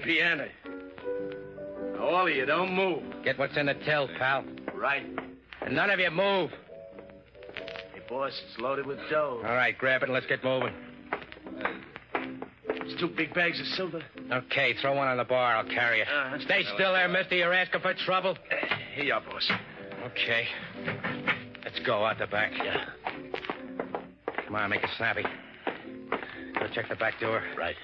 piano. Now, all of you, don't move. Get what's in the till, pal. Right. And none of you move. Hey, boss, it's loaded with dough. All right, grab it and let's get moving. It's 2 big bags of silver. Okay, throw one on the bar. I'll carry it. Stay still there, mister. You're asking for trouble. Here you are, boss. Okay. Let's go out the back. Yeah. Come on, make it snappy. Go check the back door. Right.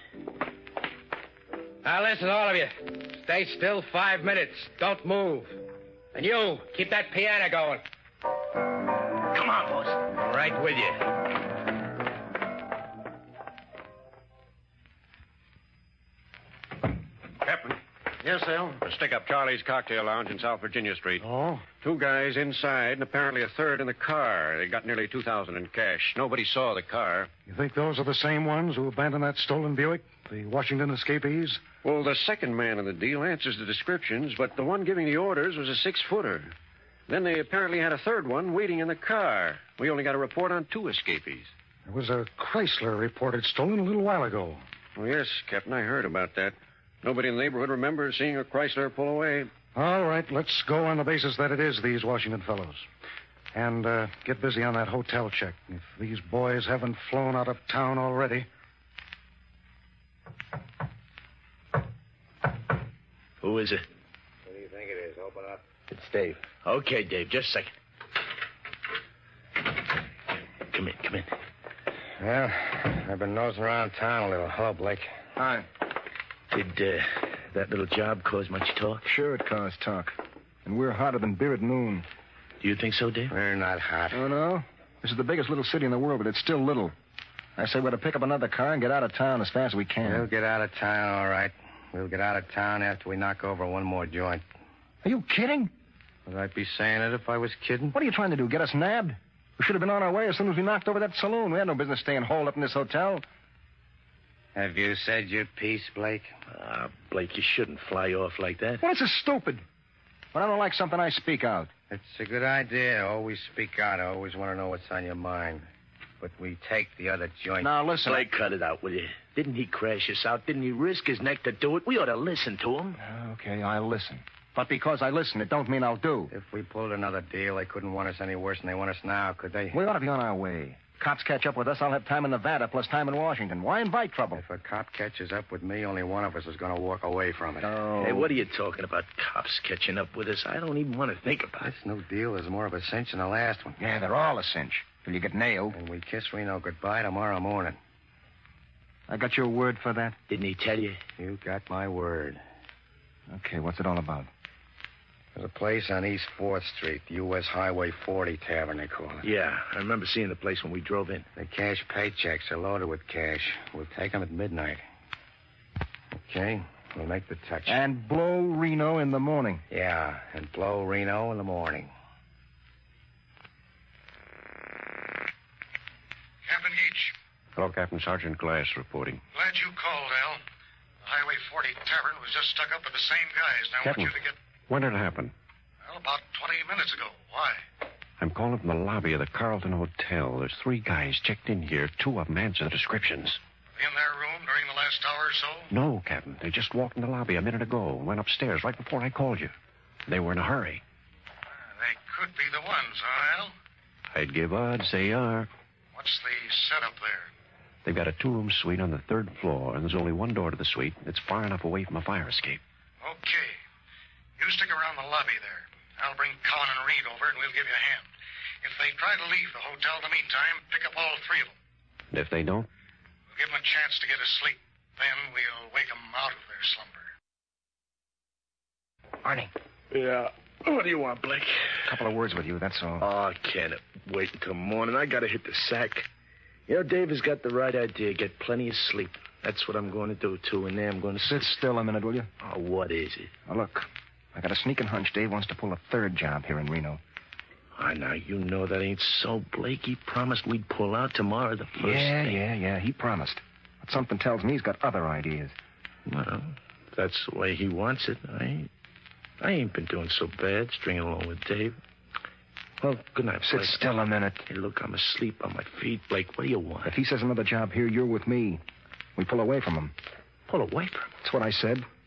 Now, listen, all of you. Stay still 5 minutes. Don't move. And you, keep that piano going. Come on, boss. Right with you. Captain. Yes, Al? A stick-up Charlie's Cocktail Lounge in South Virginia Street. Oh? 2 guys inside and apparently a third in the car. They got nearly $2,000 in cash. Nobody saw the car. You think those are the same ones who abandoned that stolen Buick? The Washington escapees? Well, the second man in the deal answers the descriptions, but the one giving the orders was a 6-footer. Then they apparently had a third one waiting in the car. We only got a report on 2 escapees. There was a Chrysler reported stolen a little while ago. Oh, yes, Captain, I heard about that. Nobody in the neighborhood remembers seeing a Chrysler pull away. All right, let's go on the basis that it is these Washington fellows. And get busy on that hotel check. If these boys haven't flown out of town already. Who is it? What do you think it is? Open up. It's Dave. Okay, Dave, just a second. Come in. Well, I've been nosing around town a little. Hello, Blake. Hi. Did that little job cause much talk? Sure it caused talk. And we're hotter than beer at noon. Do you think so, Dave? We're not hot. Oh, no? This is the biggest little city in the world, but it's still little. I say we're to pick up another car and get out of town as fast as we can. We'll get out of town, all right. We'll get out of town after we knock over one more joint. Are you kidding? Would I be saying it if I was kidding? What are you trying to do, get us nabbed? We should have been on our way as soon as we knocked over that saloon. We had no business staying holed up in this hotel. Have you said your piece, Blake? Blake, you shouldn't fly off like that. Well, this is stupid. When I don't like something, I speak out. It's a good idea. Always speak out. I always want to know what's on your mind. But we take the other joint. Now, listen. Blake, cut it out, will you? Didn't he crash us out? Didn't he risk his neck to do it? We ought to listen to him. Okay, I'll listen. But because I listen, it don't mean I'll do. If we pulled another deal, they couldn't want us any worse than they want us now, could they? We ought to be on our way. Cops catch up with us, I'll have time in Nevada plus time in Washington. Why invite trouble? If a cop catches up with me, only one of us is going to walk away from it. Oh. Hey, what are you talking about, cops catching up with us? I don't even want to think about it. This new deal is more of a cinch than the last one. Yeah, they're all a cinch. Till you get nailed. And we kiss Reno goodbye tomorrow morning. I got your word for that? Didn't he tell you? You got my word. Okay, what's it all about? There's a place on East 4th Street, the U.S. Highway 40 Tavern, they call it. Yeah, I remember seeing the place when we drove in. The cash paychecks are loaded with cash. We'll take them at midnight. Okay, we'll make the touch. And blow Reno in the morning. Yeah, and blow Reno in the morning. Captain Geach. Hello, Captain. Sergeant Glass reporting. Glad you called, Al. The Highway 40 Tavern was just stuck up with the same guys. Now, Captain, I want you to get... when did it happen? Well, about 20 minutes ago. Why? I'm calling from the lobby of the Carlton Hotel. There's 3 guys checked in here. 2 of them answer the descriptions. In their room during the last hour or so? No, Captain. They just walked in the lobby a minute ago and went upstairs right before I called you. They were in a hurry. They could be the ones, huh, Al? I'd give odds they are. What's the setup there? They've got a 2-room suite on the 3rd floor, and there's only one door to the suite. It's far enough away from a fire escape. Okay. You stick around the lobby there. I'll bring Cowan and Reed over, and we'll give you a hand. If they try to leave the hotel in the meantime, pick up all 3 of them. And if they don't? We'll give them a chance to get asleep. Then we'll wake them out of their slumber. Arnie, Yeah. What do you want, Blake? a couple of words with you, that's all. Oh, can't wait until morning. I gotta hit the sack. You know, Dave has got the right idea. Get plenty of sleep. That's what I'm going to do, too. And then I'm going to Sit still a minute, will you? Oh, what is it? Now, look, I got a sneaking hunch Dave wants to pull a 3rd job here in Reno. Oh, now, you know that ain't so, Blake. He promised we'd pull out tomorrow the first day. Yeah, he promised. But something tells me he's got other ideas. Well, if that's the way he wants it. I ain't been doing so bad, stringing along with Dave. Well, good night, Sit Blake. still a minute. Hey, look, I'm asleep on my feet, Blake. What do you want? If he says another job here, you're with me. We pull away from him. Pull away from him. That's what I said.